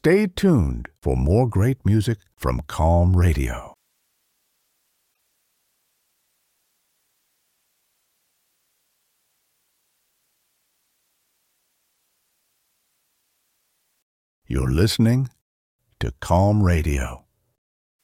Stay tuned for more great music from Calm Radio. You're listening to Calm Radio.